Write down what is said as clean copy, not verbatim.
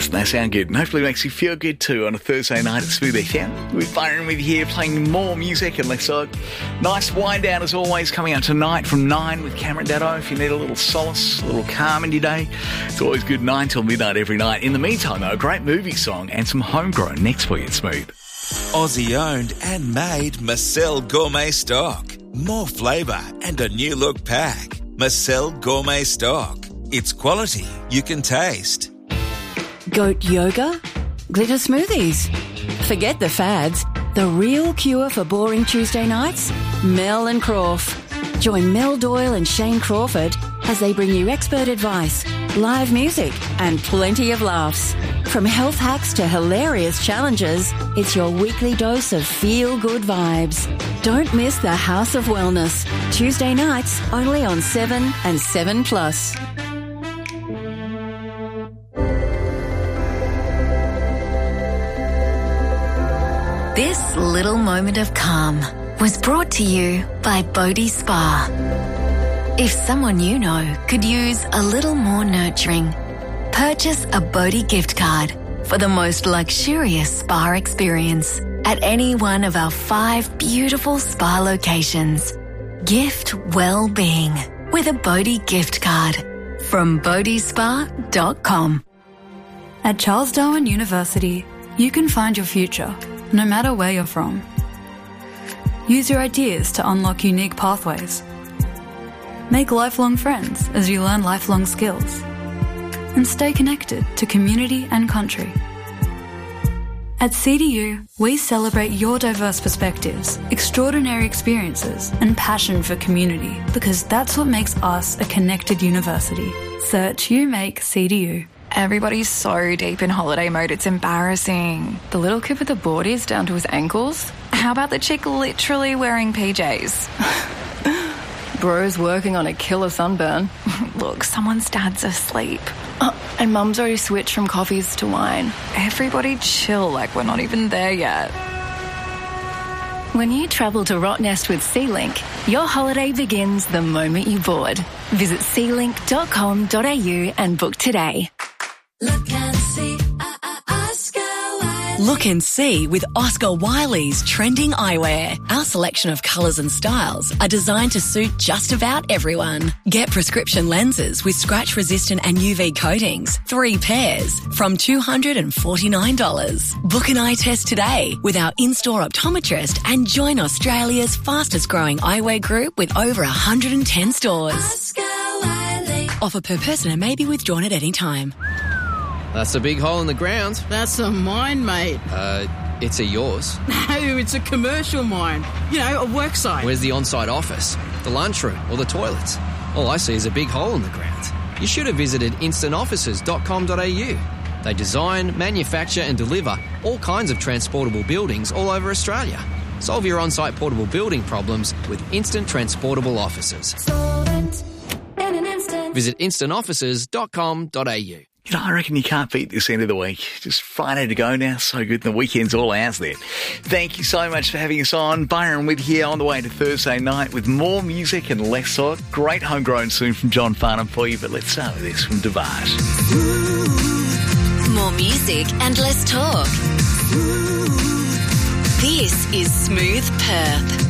They sound good, and hopefully makes you feel good too on a Thursday night at Smooth FM. With Byron with you here, playing more music and less talk. Nice wind down as always, coming out tonight from 9 with Cameron Daddo. If you need a little solace, a little calm in your day, it's always good 9 till midnight every night. In the meantime though, a great movie song and some homegrown next for you at Smooth. Aussie owned and made Marcel Gourmet Stock. More flavour and a new look pack. Marcel Gourmet Stock. It's quality you can taste. Goat yoga? Glitter smoothies? Forget the fads. The real cure for boring Tuesday nights? Mel and Crawf. Join Mel Doyle and Shane Crawford as they bring you expert advice, live music and plenty of laughs. From health hacks to hilarious challenges, it's your weekly dose of feel-good vibes. Don't miss the House of Wellness. Tuesday nights only on 7 and 7+. This little moment of calm was brought to you by Bodhi Spa. If someone you know could use a little more nurturing, purchase a Bodhi gift card for the most luxurious spa experience at any one of our 5 beautiful spa locations. Gift well-being with a Bodhi gift card from bodhispa.com. At Charles Darwin University, you can find your future, no matter where you're from. Use your ideas to unlock unique pathways. Make lifelong friends as you learn lifelong skills. And stay connected to community and country. At CDU, we celebrate your diverse perspectives, extraordinary experiences, and passion for community, because that's what makes us a connected university. Search UMake CDU. Everybody's so deep in holiday mode, it's embarrassing. The little kid with the boardies down to his ankles? How about the chick literally wearing PJs? Bro's working on a killer sunburn. Look, someone's dad's asleep. And mum's already switched from coffees to wine. Everybody chill, like we're not even there yet. When you travel to Rottnest with SeaLink, your holiday begins the moment you board. Visit sealink.com.au and book today. Look and see, Oscar Wiley. Look and see with Oscar Wiley's trending eyewear. Our selection of colours and styles are designed to suit just about everyone. Get prescription lenses with scratch-resistant and UV coatings, 3 pairs, from $249. Book an eye test today with our in-store optometrist and join Australia's fastest-growing eyewear group with over 110 stores. Oscar Wiley. Offer per person and may be withdrawn at any time. That's a big hole in the ground. That's a mine, mate. It's a yours. No, it's a commercial mine. You know, a work site. Where's the on-site office, the lunchroom or the toilets? All I see is a big hole in the ground. You should have visited instantoffices.com.au. They design, manufacture and deliver all kinds of transportable buildings all over Australia. Solve your on-site portable building problems with Instant Transportable Offices. Visit instantoffices.com.au. You know, I reckon you can't beat this end of the week. Just Friday to go now. So good. The weekend's all ours there. Thank you so much for having us on. Byron with you here on the way to Thursday night with more music and less talk. Great homegrown soon from John Farnham for you. But let's start with this from Devage. More music and less talk. This is Smooth Perth.